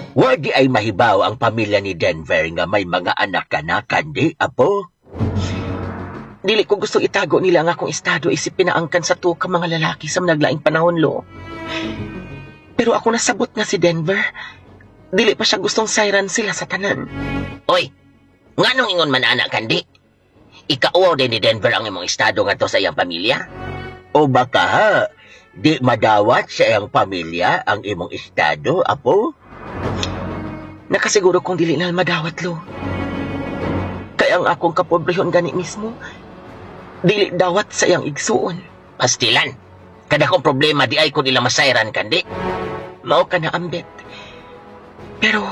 Wadi ay mahibaw ang pamilya ni Denver nga may mga anak ka na, Kandi, apo? Dili ko gusto itago nila nga akong estado isip pinaangkan sa to ka mga lalaki sa naglaing panahon, lo. Pero ako nasabot nga si Denver. Dili pa siya gustong sayran sila sa tanan. Oy, nganong ingon man anak, Kandi? Ikauaw din ni Denver ang imong estado nga to sa iyang pamilya? O baka ha, di madawat sa iyang pamilya ang imong estado, apo? Nakasiguro kong dili na madawat, lo. Kaya ang akong kapobrehon gani mismo, dili dawat sa iyang igsuon. Pastilan, kada kong problema di ay ko nila masayran, Kandi. Mao ka na, Ambet. Pero,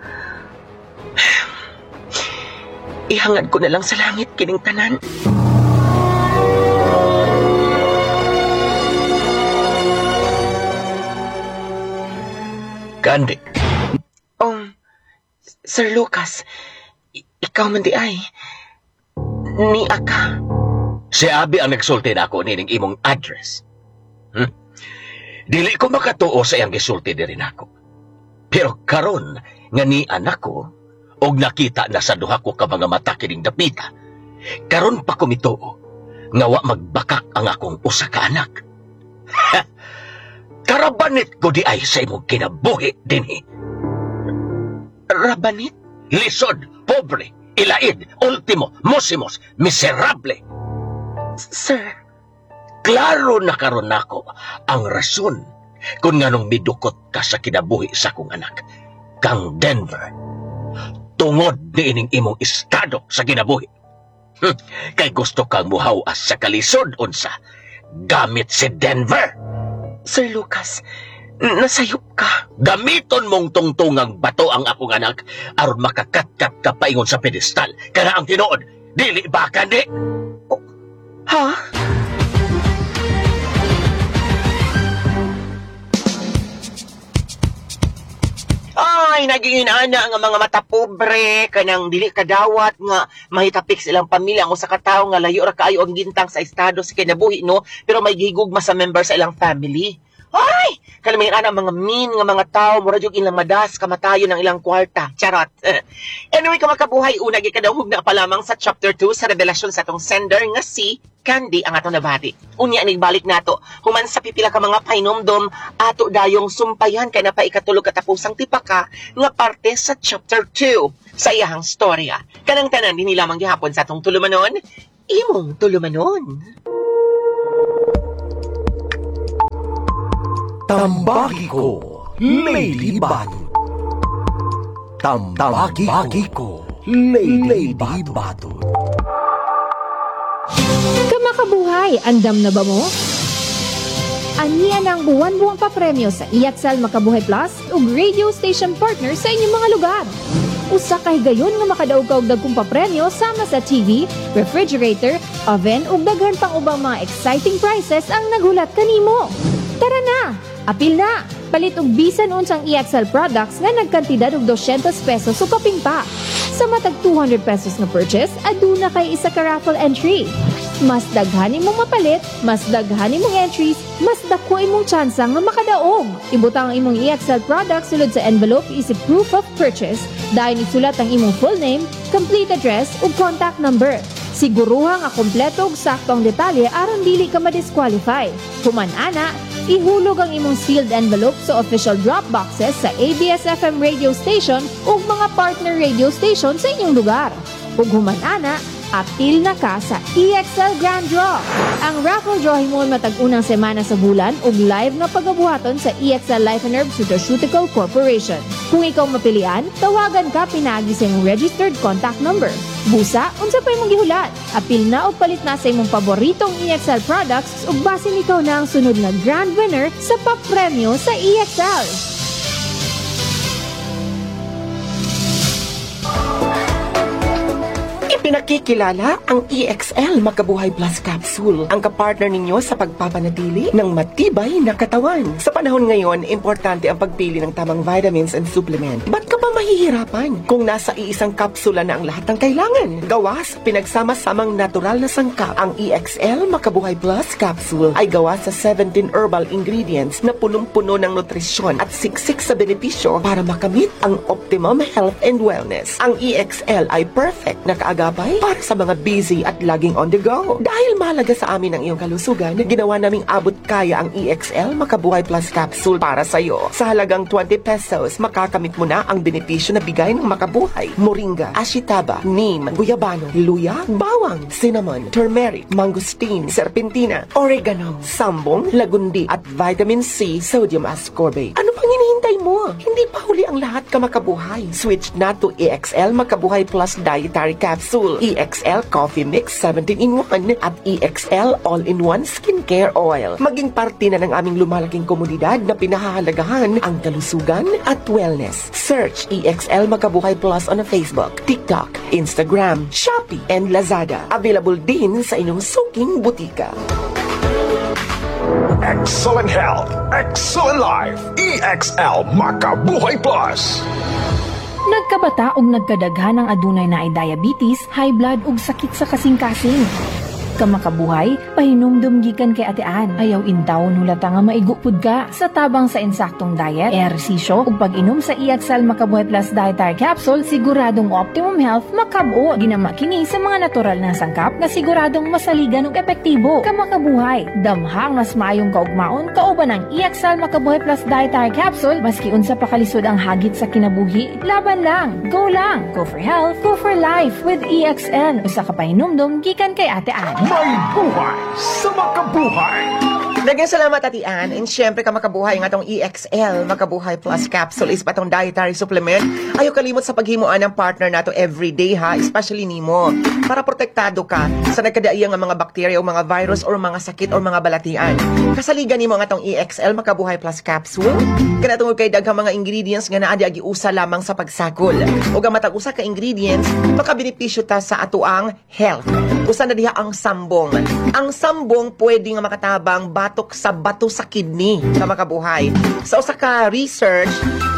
ihangad ko na lang sa langit kining tanan. Kandi. Sir Lucas, ikaw man di ay. Ni Aka. Si Abi ang nagsulti na ako nining imong address. Dili ko makatuo sa iyang gisulti di rin ako. Pero karon nga ni anak ko, og nakita na sa duha ko ka mga mata kining dapita, karon pa kumituo, nga wa magbakak ang akong usa ka anak. Karabanit ko di ay sa imong kinabuhi dinhi. Rabanit? Lisod, pobre, ilaid, ultimo, musimos, miserable. Sir, klaro na karon nako ang rason kung nganong midukot ka sa kinabuhi sa kong anak, kang Denver. Tungod ni ining imong estado sa kinabuhi. Kay gusto kang muhawas sa kalisod unsa, gamit si Denver. Sir Lucas, nasayop ka. Gamiton mong tungtungang bato ang akong anak aron makakatkat ka paingon sa pedestal. Kana ang tinuod, dili ba, Kandi? Ha? Ay, naging inana nga mga mata pobre, kanang dili kadawat nga mahitapik silang pamilya ang usa ka tawo nga layo ra kaayo ang gintang sa estado sa kinabuhi, no? Pero may gigugma sa member sa ilang family. Ay! Kalamihan ana mga mean nga mga tao, mura jud ilang madas, kamatayon ng ilang kwarta. Charot. Anyway, kamakabuhay, una gikadawhog na pa lamang sa chapter 2 sa revelasyon sa atong sender nga si Kandi ang atong nabati. Unya balik nato, human sa pipila ka mga painomdom, ato dayong sumpayan kay napaikatulog katapusang tipaka nga parte sa chapter 2 sa iyahang storya. Kanang tanan din lamang gihapon sa atong tulumanon, imong tulumanon. Tambaki ko, Lady Batot. Tambaki ko, Lady Batot. Kamakabuhay, andam na ba mo? Aniya ng buwan-buwang papremyo sa EXL Makabuhay Plus ug radio station partner sa inyong mga lugar. Usa kay gayon nga makadaog-og dagkong papremyo sama sa TV, refrigerator, oven ug daghan pang ubang mga exciting prizes ang naghulat kanimo. Tara na! Apil na! Palit og bisan unsang EXL products nga nagkantidad og 200 pesos o kaping pa. Sa matag 200 pesos na purchase, aduna kay isa ka raffle entry. Mas daghanin mong mapalit, mas daghanin mong entries, mas dako imong tsansa nga makadaog. Ibutang ang imong EXL products sulod sa envelope isip proof of purchase. Dahil isulat ang imong full name, complete address ug contact number. Siguruha nga kompleto ug sakto ang detalye aron dili ka ma-disqualify. Human ana, ihulog ang imong sealed envelope sa official drop boxes sa ABS-FM radio station ug mga partner radio station sa inyong lugar. Ug human ana, apil na ka sa EXL Grand Draw. Ang raffle draw himon matag unang semana sa bulan ug live na pagabuhaton sa EXL Life and Herbs Nutraceutical Corporation. Kung ikaw mapilian, tawagan ka pinagi sa imong registered contact number. Busa, unsa pa imong gihulat? Apil na o palit na sa imong paboritong EXL products ug basin ikaw na ang sunod na grand winner sa papremyo sa EXL. Pinakikilala ang EXL Makabuhay Plus Capsule, ang kapartner ninyo sa pagpapanatili ng matibay na katawan. Sa panahon ngayon, importante ang pagpili ng tamang vitamins and supplement. Ba't ka pa mahihirapan kung nasa iisang kapsula na ang lahat ng kailangan? Gawa sa pinagsama-samang natural na sangkap, ang EXL Makabuhay Plus Capsule ay gawa sa 17 herbal ingredients na punong-puno ng nutrisyon at siksik sa benepisyo para makamit ang optimum health and wellness. Ang EXL ay perfect na kaagapay para sa mga busy at laging on the go. Dahil mahalaga sa amin ang iyong kalusugan, ginawa naming abot kaya ang EXL Makabuhay Plus Capsule para sa iyo. Sa halagang 20 pesos, makakamit mo na ang benepisyo na bigay ng Makabuhay: moringa, ashitaba, neem, guyabano, luya, bawang, cinnamon, turmeric, mangosteen, serpentina, oregano, sambong, lagundi, at vitamin C, sodium ascorbate. Ano pang hinihintay mo? Hindi pa huli ang lahat, ka Makabuhay. Switch na to EXL Makabuhay Plus Dietary Capsule, EXL Coffee Mix 17-in-1 at EXL All-in-1 Skincare Oil. Maging parte na ng aming lumalaking komunidad na pinahahalagahan ang kalusugan at wellness. Search EXL Makabuhay Plus on Facebook, TikTok, Instagram, Shopee, and Lazada. Available din sa inyong suking butika. Excellent health, excellent life. EXL Makabuhay Plus. Nagkabata og nagkadaghan ng adunay na ay diabetes, high blood ug sakit sa kasing-kasing. Kamakabuhay, pahinumdum gikan kay Ate Ann. Ayaw intaw nulata nga maigupod ka sa tabang sa insaktong diet, ehersisyo ug pag-inom sa EXL Makabuhay Plus Dietary Capsule, siguradong optimum health makabuo. Ginama kini sa mga natural na sangkap na siguradong masaligan ug epektibo. Kamakabuhay, damhang mas maayong kaugmaon kauban ang EXL Makabuhay Plus Dietary Capsule. Maski unsa pa kalisod ang hagit sa kinabuhi, laban lang, go lang. Go for health, go for life with EXL. Usa ka pahinumdum gikan kay Ate Ann. May buhay sa Makabuhay. Daghang salamat, Ati Ann. And syempre, Kamakabuhay, nga itong EXL Makabuhay Plus Capsule is patong dietary supplement. Ayaw kalimot sa paghimuan ng partner nato everyday, ha? Especially nimo. Para protektado ka sa nagkadaiyang nga mga bakterya o mga virus or mga sakit or mga balatian. Kasaligan nimo nga itong EXL Makabuhay Plus Capsule. Kanatungod kay daghang mga ingredients nga naa di agiusa lamang sa pagsakol. O ga matag usa ka ingredients, makabenepisyo ta sa atuang health. Usa na diha ang sambong. Ang sambong pwede nga makatabang batok sa bato sa kidney, Kamakabuhay. Sa usa ka research,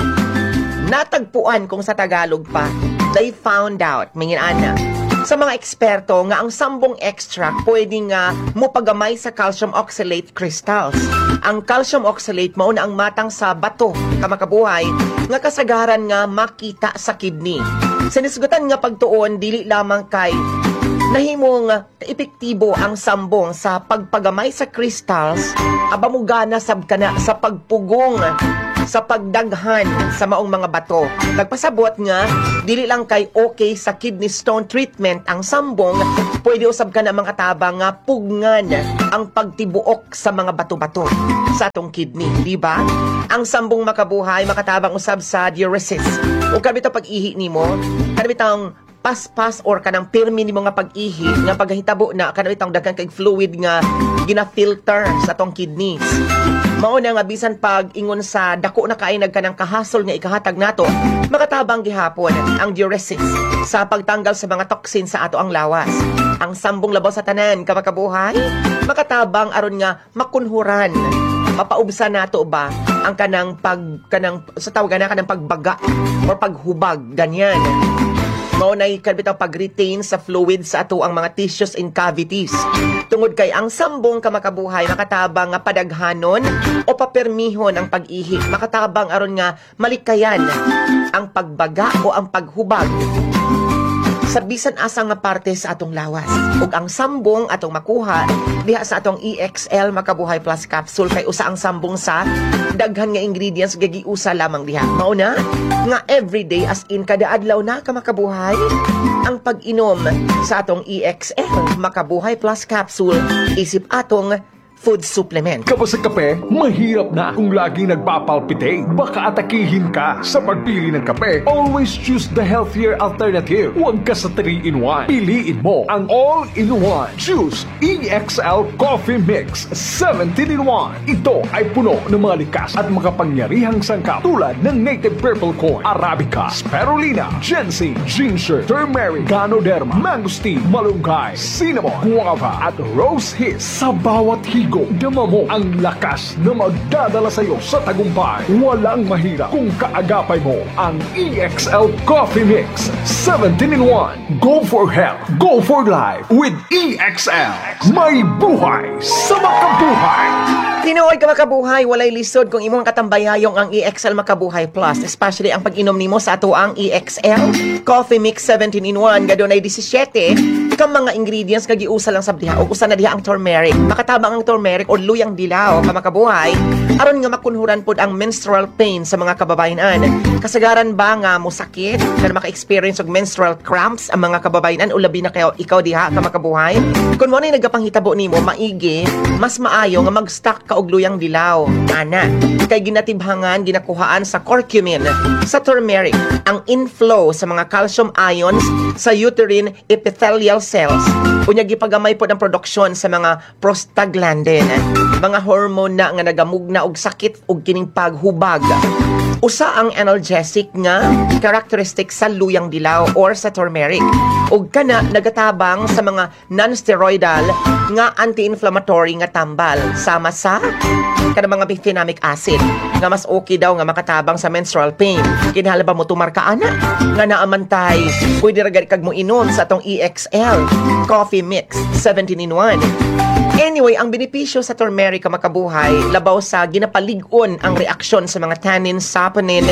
natagpuan kung sa Tagalog pa, they found out, mingin-ana, sa mga eksperto nga ang sambong extract pwede nga mopagamay sa calcium oxalate crystals. Ang calcium oxalate mao na ang matang sa bato, Kamakabuhay, nga kasagaran nga makita sa kidney. Sinisgutan nga pagtuon dili lamang kay nahimong epektibo ang sambong sa pagpagamay sa crystals, abamugana sab kana sa pagpugong sa pagdaghan sa maong mga bato. Nagpasabot nga dili lang kay okay sa kidney stone treatment ang sambong, pwede usab ka na mga tabang nga pugngan ang pagtibuok sa mga bato-bato sa atong kidney, di ba? Ang sambong Makabuhay makatabang usab sa diuresis. O kabito pag-ihi nimo, kanabitang paspas or kanang pirmi nimo nga pag-ihi nga paghahitabo na kanang itong daghang kay fluid nga gina-filter sa tong kidneys. Mao na nga bisan pag ingon sa dako na kaay nagkanang kahasol nga ikahatag nato, makatabang gihapon ang diuresis sa pagtanggal sa mga toxin sa ato ang lawas. Ang sambong labaw sa tanan, Kamakabuhay, makatabang aron nga makunhuran, mapaubsa nato ba ang kanang sa tawagan na kanang pagbaga or paghubag ganyan. Mao nay kabitang pag-retain sa fluid sa ato ang mga tissues and cavities. Tungod kay ang sambong, Kamakabuhay, makatabang nga padaghanon o papermihon ang pag-ihi. Makatabang aron nga malikayan ang pagbaga o ang paghubag sa bisan asa nga parte sa atong lawas. Ug ang sambong atong makuha diha sa atong EXL Makabuhay Plus Capsule kay usa ang sambong sa daghan nga ingredients gagiusa lamang diha. Mao na nga everyday as in kada adlaw na, Kamakabuhay, ang pag-inom sa atong EXL Makabuhay Plus Capsule isip atong food supplement. Kapag sa kape, mahirap na kung laging nagpapalpitate. Baka atakihin ka sa pagpili ng kape. Always choose the healthier alternative. Huwag ka sa 3-in-1. Piliin mo ang all-in-one. Choose EXL Coffee Mix 17-in-1. Ito ay puno ng mga likas at makapangyarihang sangkap tulad ng native purple corn, arabica, spirulina, ginseng, ginger, turmeric, ganoderma, mangosteen, malunggay, cinnamon, guava at rose hip. Sa bawat higo, dama mo ang lakas na magdadala sa iyo sa tagumpay. Walang mahirap kung kaagapay mo ang EXL Coffee Mix 17-in-1. Go for health, go for life with EXL. May buhay sa makabuhay. Tinuod ka makabuhay, walay lisod kung imong katambayayong ang EXL Makabuhay Plus, especially ang pag-inom nimo sa ato ang EXL Coffee Mix 17-in-1. Gadon ay 17 kang mga ingredients nga giusa lang sa diha. O usa na diha ang turmeric. Makatabang ang turmeric o luyang dilaw ka makabuhay aron nga makunhuran pod ang menstrual pain sa mga kababayenan. Kasagaran ba nga mosakit nga maka-experience og menstrual cramps ang mga kababayenan o labi na kayo ikaw diha ka makabuhay? Kung mo na nagapanghitabo nimo maigi, mas maayo nga mag-stock ka og luyang dilaw. Ana, kay ginatibhangan ginakuhaan sa curcumin, sa turmeric, ang inflow sa mga calcium ions sa uterine epithelial cells. Unya gipagamay pod ang produksyon sa mga prostaglandin, mga hormone na nga nagamugna og sakit ug kining paghubag. Usa ang analgesic nga characteristic sa luyang dilaw or sa turmeric. Ug kana nagatabang sa mga non-steroidal nga anti-inflammatory nga tambal sama sa kada mga bifenamic acid nga mas okay daw nga makatabang sa menstrual pain. Kinahanglan ba mo tumarka ana nga naamantay pwede ra gid kag mo inom sa atong EXL Coffee Mix 17-in-1. Anyway, ang benepisyo sa turmeric ka makabuhay labaw sa ginapalig-on ang reaksyon sa mga tannin, saponin,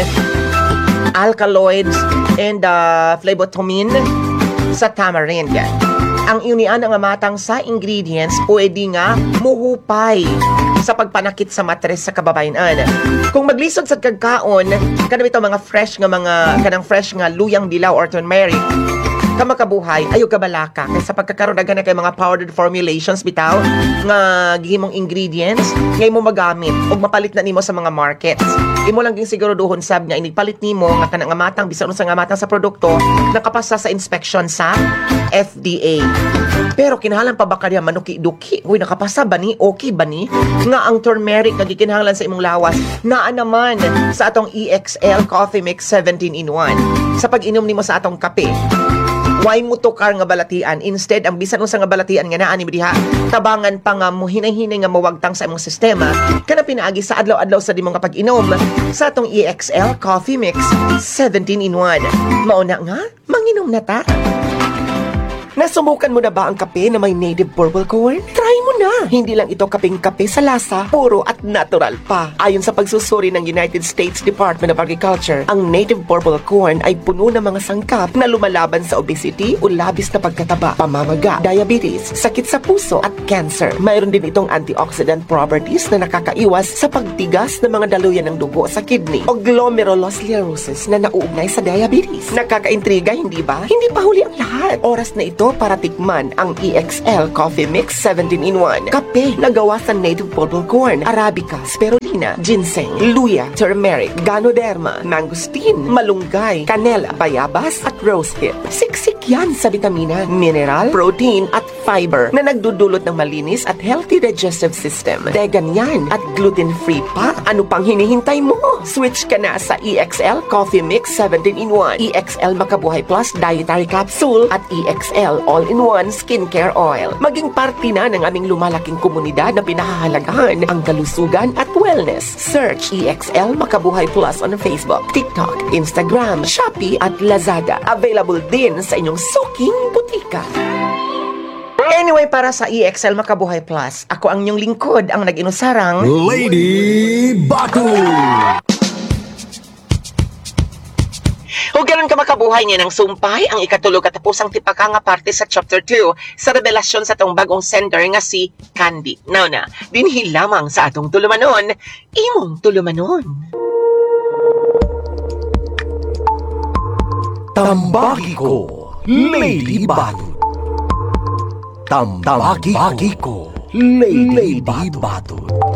alkaloids, and flavonoid sa tamarind. Ang iunian nga matang sa ingredients pwede nga muhupay sa pagpanakit sa matres sa kababayenan. Kung maglisod sa kagkaon, kanang ito mga fresh nga luyang dilaw or turmeric, kamakabuhay ayo kabalaka kay sa pagkakaroon na kay mga powdered formulations bitaw nga gihimong ingredients ngay mo magamit ug mapalit na nimo sa mga markets. Imo lang ging siguruduhon sab nga inipalit nimo nga kanang matang bisan unsa nga matang sa produkto nakapasa sa inspection sa FDA. Pero kinahanglan pa ba kaniya manuki-duki? Uy, nakapasa ba ni? Okay ba ni? Nga ang turmeric nga gikinahanglan sa imong lawas naa naman sa atong EXL Coffee Mix 17-in-1. Sa pag-inom nimo sa atong kape, why mo tukar nga balatian? Instead, ang bisan unsa nga balatian nga naa ni diha, tabangan pa nga mo hinay-hinay nga mawagtang sa imong sistema kana pinaagi sa adlaw-adlaw sa dimong nga pag-inom sa atong EXL Coffee Mix 17-in-1. Mao na nga, manginom na ta. Nasubukan mo na ba ang kape na may native purple corn? Try mo na! Hindi lang ito kapeng kape sa lasa, puro at natural pa. Ayon sa pagsusuri ng United States Department of Agriculture, ang native purple corn ay puno ng mga sangkap na lumalaban sa obesity o labis na pagkataba, pamamaga, diabetes, sakit sa puso at cancer. Mayroon din itong antioxidant properties na nakakaiwas sa pagtigas ng mga daluyan ng dugo sa kidney o glomerulosclerosis na nauugnay sa diabetes. Nakakaintriga, hindi ba? Hindi pa huli ang lahat. Oras na ito para tikman ang EXL Coffee Mix 17-in-1. Kape na gawa sa native purple corn, arabica, spirulina, ginseng, luya, turmeric, ganoderma, mangosteen, malunggay, canela, bayabas at rosehip. Siksik yan sa vitamina, mineral, protein at fiber na nagdudulot ng malinis at healthy digestive system. Vegan yan at gluten-free pa. Ano pang hinihintay mo? Switch ka na sa EXL Coffee Mix 17-in-1, EXL Makabuhay Plus Dietary Capsule at EXL All-in-One Skincare Oil. Maging parte na ng aming lumalaking komunidad na pinahahalagahan ang kalusugan at wellness. Search EXL Makabuhay Plus on Facebook, TikTok, Instagram, Shopee at Lazada. Available din sa inyong suking butika. Anyway, para sa EXL Makabuhay Plus, ako ang inyong lingkod, ang nag-inusarang Lady Batu. O ganun ka makabuhay niya ng sumpay, ang ikatulog katapusang tipaka nga parte sa chapter 2 sa revelasyon sa atong bagong sender nga si Candy. Now na, dinhi lamang sa atong tulumanon, imong tulumanon. Tambaki ko, Lady Batu. Tambaki ko, Lady Bato.